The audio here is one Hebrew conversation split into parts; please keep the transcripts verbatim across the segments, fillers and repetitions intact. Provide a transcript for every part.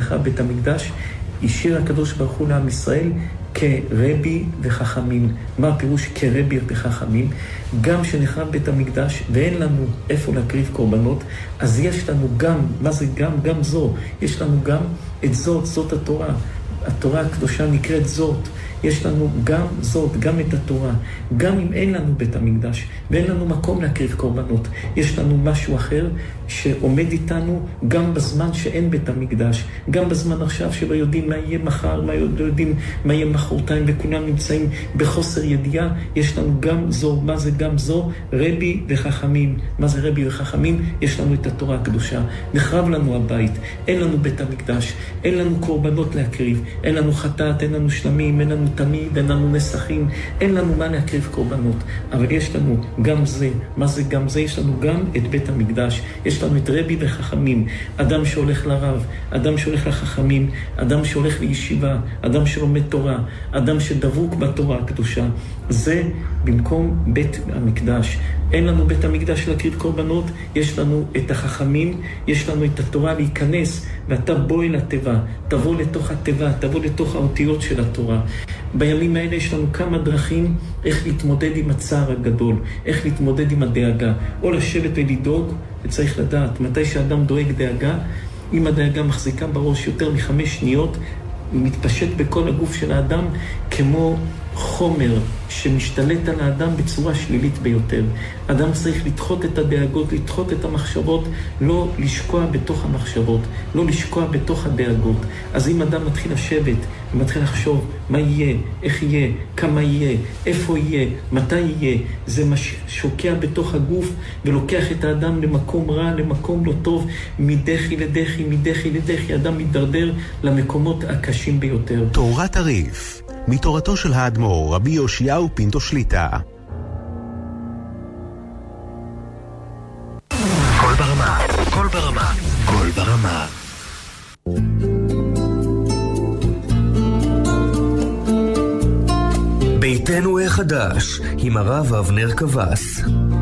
שנחרב בית המקדש, השאיר הקדוש ברוך הוא לעם ישראל כרבי וחכמים. מה הפירוש כרבי וחכמים? גם שנחרב בית המקדש ואין לנו איפה להקריב קורבנות, אז יש לנו גם, מה זה גם? גם זו. יש לנו גם את זאת, זאת התורה. התורה הקדושה נקראת זאת. יש לנו גם זאת, גם את התורה. גם אם אין לנו בית המקדש ואין לנו מקום להקריב קורבנות, יש לנו משהו אחר שעומד איתנו גם בזמן שאין בית המקדש, גם בזמן עכשיו שלא יודעים מה יהיה מחר, מה לא יודעים מה יהיה מחרתיים, וכולם נמצאים בחוסר ידיעה. יש לנו גם זו. מה זה גם זו? רבי וחכמים. מה זה רבי וחכמים? יש לנו את התורה הקדושה. נחרב לנו הבית, אין לנו בית המקדש, אין לנו קורבנות להקריב, אין לנו חטאת, אין לנו שלמים, אין לנו תמיד, אין לנו נסחים, אין לנו מה להקריב קורבנות. אבל יש לנו גם זה. מה זה גם זה? יש לנו גם את בית המקדש, יש לנו את רבי וחכמים. אדם שהולך לרב, אדם שהולך לחכמים, אדם שהולך לישיבה, אדם שלומד תורה, אדם שדבוק בתורה הקדושה. זה במקום בית המקדש. אין לנו בית המקדש להקריב קורבנות, יש לנו את החכמים, יש לנו את התורה להיכנס, ואתה בוא אל התיבה, תבוא לתוך התיבה, תבוא לתוך האותיות של התורה. בימים האלה יש לנו כמה דרכים איך להתמודד עם הצער הגדול, איך להתמודד עם הדאגה, או לשבת ולדאוג. וצריך לדעת, מתי שאדם דואג דאגה, אם הדאגה מחזיקה בראש יותר מחמש שניות, מתפשט בכל הגוף של האדם כמו חומר שמשתלט על האדם בצורה שלילית ביותר. אדם צריך לדחות את הדאגות, לדחות את המחשבות, לא לשקוע בתוך המחשבות, לא לשקוע בתוך הדאגות. אז אם אדם מתחיל לשבת ומתחיל לחשוב מה יהיה, איך יהיה, כמה יהיה, איפה יהיה, מתי יהיה, זה שוקע בתוך הגוף ולוקח את האדם למקום רע, למקום לא טוב, מדחי לדחי, מדחי לדחי. אדם מתדרדר למקומות הקשים ביותר. תורת הריף, מתורתו של האדמו"ר רבי יאשיהו פינטו שליטא. קול ברמה, קול ברמה, קול ברמה. ביתנו החדש, עם הרב אבנר קבס.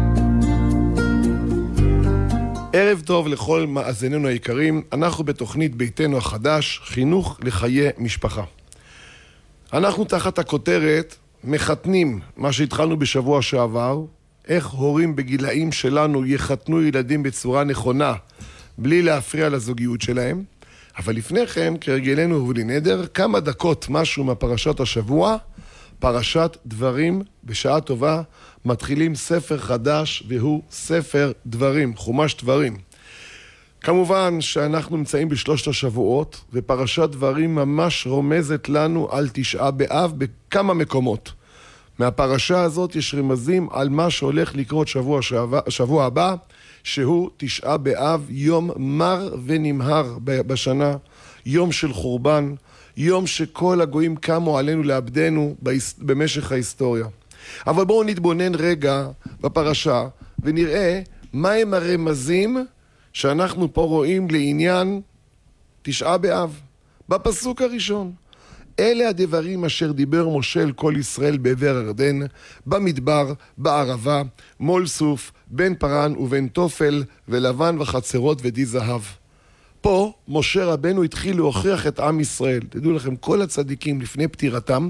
ערב טוב לכל מאזינינו היקרים. אנחנו בתוכנית ביתנו החדש, חינוך לחיי משפחה. אנחנו תחת הכותרת מחתנים, מה שהתחלנו בשבוע שעבר, איך הורים בגילאים שלנו יחתנו ילדים בצורה נכונה, בלי להפריע לזוגיות שלהם. אבל לפני כן, כרגלנו ובלי נדר, כמה דקות משהו מהפרשת השבוע, פרשת דברים. בשעה טובה מתחילים ספר חדש, והוא ספר דברים, חומש דברים. כמובן שאנחנו נמצאים בשלושת השבועות, ופרשת דברים ממש רומזת לנו על תשעה באב בכמה מקומות. מהפרשה הזאת יש רמזים על מה שהולך לקרות שבוע, שבוע, שבוע הבא, שהוא תשעה באב, יום מר ונמהר בשנה, יום של חורבן, יום שכל הגויים קמו עלינו לעבדנו במשך ההיסטוריה. אבל בואו נתבונן רגע בפרשה ונראה מהם הרמזים שאנחנו פה רואים לעניין תשעה באב. בפסוק הראשון, אלה הדברים אשר דיבר משה אל כל ישראל בעבר הירדן, במדבר, בערבה, מול סוף, בין פרן ובין תופל, ולבן וחצרות ודי זהב. פה משה רבנו התחיל להוכיח את עם ישראל. תדעו לכם, כל הצדיקים לפני פטירתם,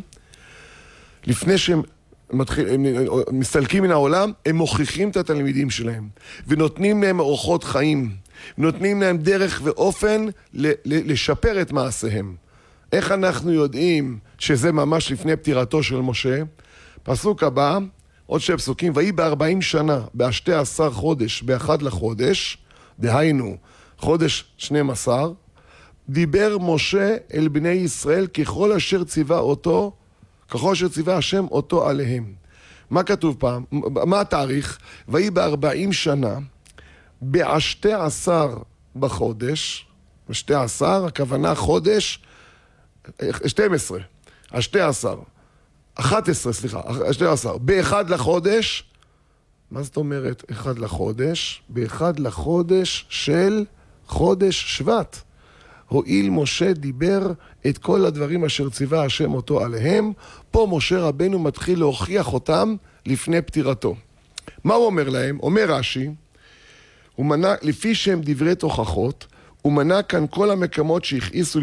לפני שהם מתחיל, הם מסתלקים מן העולם, הם מוכיחים את התלמידים שלהם, ונותנים להם אורחות חיים, ונותנים להם דרך ואופן לשפר את מעשיהם. איך אנחנו יודעים שזה ממש לפני פטירתו של משה? פסוק הבא, עוד שני פסוקים, ויהי בארבעים שנה, בשתי עשר חודש, באחד לחודש, דהיינו, חודש שנים עשר, דיבר משה אל בני ישראל ככל אשר ציווה אותו, ככל אשר ציווה השם אותו עליהם. מה כתוב פעם? מה התאריך? ויהי בארבעים שנה, בשתי עשר בחודש, בשתי עשר, הכוונה חודש, שתים עשרה, השתי עשר, אחת עשרה, סליחה, השתי עשר, באחד לחודש, מה זאת אומרת אחד לחודש? באחד לחודש של חודש שבט. הואיל משה דיבר את כל הדברים אשר ציווה השם אותו עליהם, פה משה רבנו מתחיל להוכיח אותם לפני פטירתו. מה הוא אומר להם? אומר רש"י, הוא מנה, לפי שהם דברי תוכחות, הוא מנה כאן כל המקומות שהכעיסו